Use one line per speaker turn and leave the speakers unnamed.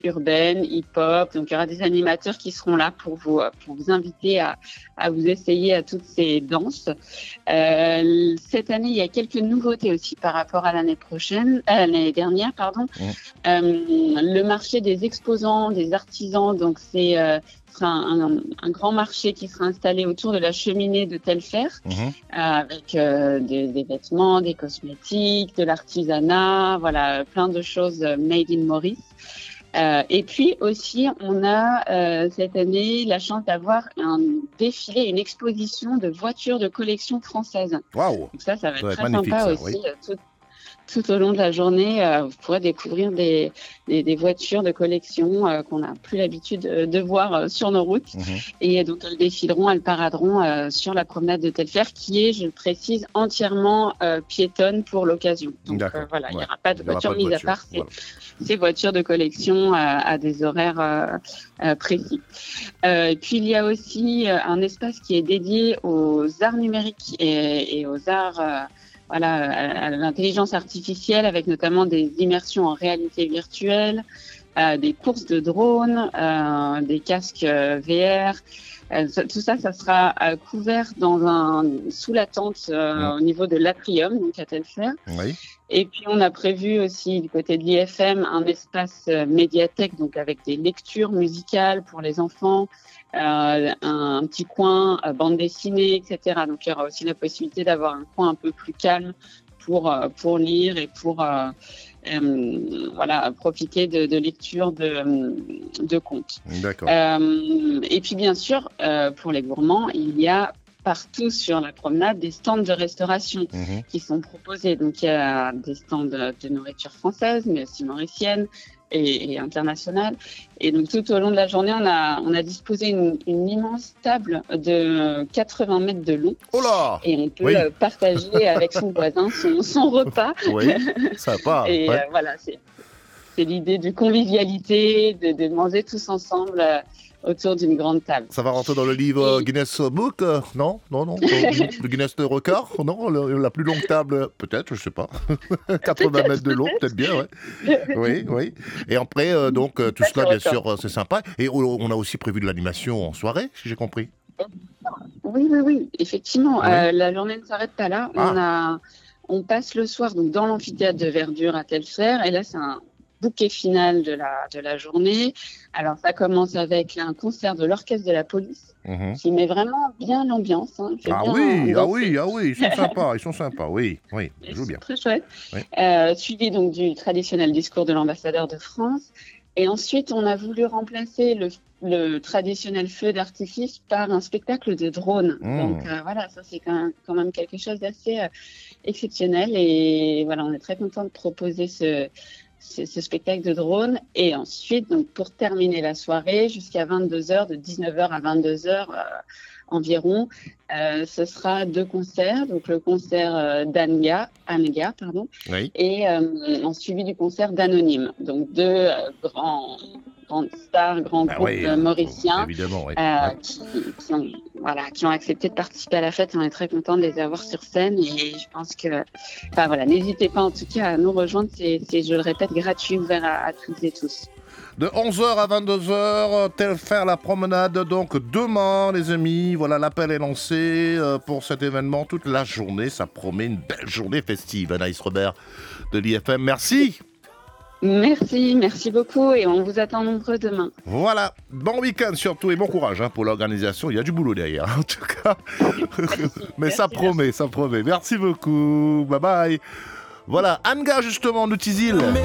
urbaine, hip-hop. Donc, il y aura des animateurs qui seront là pour vous inviter à vous essayer à toutes ces danses. Cette année, il y a quelques nouveautés aussi par rapport à l'année dernière, pardon. Le marché des exposants, des artisans, donc sera un grand marché qui sera installé autour de la cheminée de Telfer, avec des vêtements, des cosmétiques, de l'artisanat, voilà, plein de choses made in Maurice. Et puis aussi, on a cette année la chance d'avoir un défilé, une exposition de voitures de collection françaises.
Waouh!
Donc ça va être très
magnifique,
sympa
ça,
aussi.
oui.
Tout au long de la journée, vous pourrez découvrir des voitures de collection qu'on n'a plus l'habitude de voir sur nos routes. Et donc, elles défileront, elles paraderont sur la promenade de Telfer, qui est, je le précise, entièrement piétonne pour l'occasion. Donc voilà, il n'y aura pas de voitures mises à part ces voitures de collection à des horaires précis. Et puis, il y a aussi un espace qui est dédié aux arts numériques et aux arts... à l'intelligence artificielle, avec notamment des immersions en réalité virtuelle, des courses de drones, des casques VR. Tout ça sera couvert sous la tente au niveau de l'Atrium, donc à Telfer.
Oui.
Et puis, on a prévu aussi, du côté de l'IFM, un espace médiathèque, donc avec des lectures musicales pour les enfants, un petit coin bande dessinée, etc. Donc, il y aura aussi la possibilité d'avoir un coin un peu plus calme pour lire et pour profiter de lecture de contes.
D'accord.
Et puis, bien sûr, pour les gourmands, il y a partout sur la promenade des stands de restauration qui sont proposés. Donc, il y a des stands de nourriture française, mais aussi mauricienne et internationale. Et donc, tout au long de la journée, on a disposé une immense table de 80 mètres de long.
Oh là!
Et on peut partager avec son voisin son repas.
Oui, sympa.
Et voilà, c'est l'idée de convivialité, de manger tous ensemble autour d'une grande table.
Ça va rentrer dans le livre Guinness Book, non, le Guinness de record, non, la plus longue table, peut-être, je sais pas. 80 mètres de long, peut-être bien, ouais. Oui. Et après, donc, tout cela, bien sûr, c'est sympa. Et on a aussi prévu de l'animation en soirée, si j'ai compris.
Oui, effectivement. La journée ne s'arrête pas là. On passe le soir donc, dans l'amphithéâtre de Verdure à Telfer. Et là, c'est un bouquet final de la journée. Alors, ça commence avec un concert de l'orchestre de la police qui met vraiment bien l'ambiance.
Oui, ils sont sympas, oui, ils jouent bien.
Très chouette.
Oui.
Suivi donc du traditionnel discours de l'ambassadeur de France. Et ensuite, on a voulu remplacer le traditionnel feu d'artifice par un spectacle de drone. Donc voilà, ça c'est quand même quelque chose d'assez exceptionnel. Et voilà, on est très content de proposer ce spectacle de drone. Et ensuite, donc, pour terminer la soirée, jusqu'à 22h, de 19h à 22h environ, ce sera 2 concerts. Donc, le concert d'Anga, et en suivi du concert d'Anonyme. Donc, 2 grandes stars, grands groupes mauriciens qui ont accepté de participer à la fête. On est très content de les avoir sur scène et je pense que, n'hésitez pas en tout cas à nous rejoindre. C'est, je le répète, gratuit, ouvert à toutes et tous.
De 11h à 22h, Telfer la promenade, donc demain les amis, voilà l'appel est lancé pour cet événement toute la journée, ça promet une belle journée festive. Anaïs Robert de l'IFM, merci.
Merci beaucoup et on vous attend nombreux demain.
Voilà, bon week-end surtout et bon courage pour l'organisation, il y a du boulot derrière en tout cas. Mais ça promet. Merci beaucoup, bye bye. Voilà, Anga justement, Nutizil.